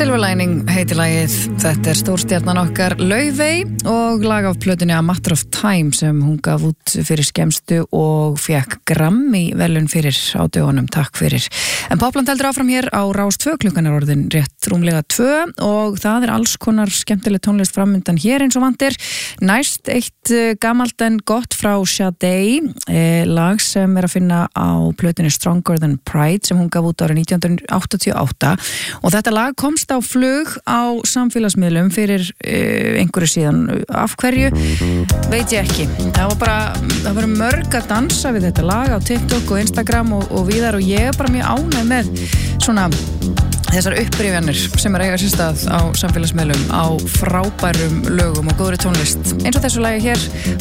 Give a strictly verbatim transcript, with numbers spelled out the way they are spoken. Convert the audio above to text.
Silver Lining heitir lagið. Þetta er stórstjarnan okkar Laufey og lag af plötunni A Matter of Time sem hún gaf út fyrir skemmstu og fekk Grammy verðlaun fyrir á dögunum. Takk fyrir. En Popland heldur áfram hér á Rás tvö, klukkan er orðin rétt rúmlega tvö og það er alls konar skemmtileg tónlist framundan hér eins og vantir. Næst eitt gamalt en gott frá Sade, eh, lag sem er að finna á plötunni Stronger Than Pride sem hún gaf út árið nítján hundruð áttatíu og átta og þetta lag komst á flug á samfélagsmiðlum fyrir uh, einhverju síðan. Af hverju veit ég ekki. Það var bara, það var mörg að dansa við þetta lag á TikTok og Instagram og, og víðar og ég er bara mjög ánægð með svona þessar upprifjanir sem er eiga sér stað á samfélagsmiðlum á frábærum lögum og góðri tónlist. Eins og þessu lagi hér